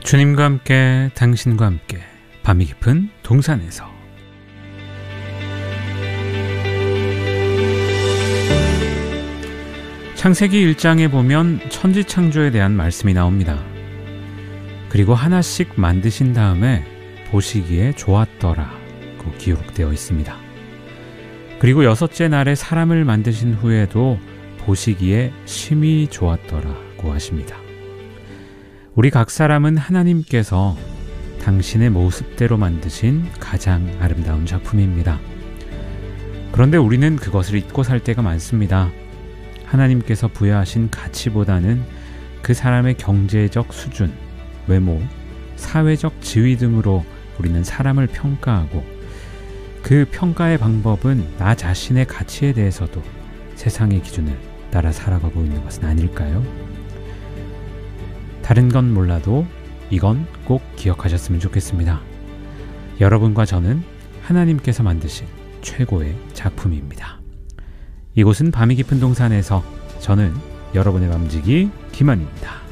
주님과 함께 당신과 함께 밤이 깊은 동산에서 창세기 1장에 보면 천지창조에 대한 말씀이 나옵니다. 그리고 하나씩 만드신 다음에 보시기에 좋았더라고 기록되어 있습니다. 그리고 여섯째 날에 사람을 만드신 후에도 보시기에 심히 좋았더라고 하십니다. 우리 각 사람은 하나님께서 당신의 모습대로 만드신 가장 아름다운 작품입니다. 그런데 우리는 그것을 잊고 살 때가 많습니다. 하나님께서 부여하신 가치보다는 그 사람의 경제적 수준, 외모, 사회적 지위 등으로 우리는 사람을 평가하고 그 평가의 방법은 나 자신의 가치에 대해서도 세상의 기준을 따라 살아가고 있는 것은 아닐까요? 다른 건 몰라도 이건 꼭 기억하셨으면 좋겠습니다. 여러분과 저는 하나님께서 만드신 최고의 작품입니다. 이곳은 밤이 깊은 동산에서 저는 여러분의 밤지기 김한입니다.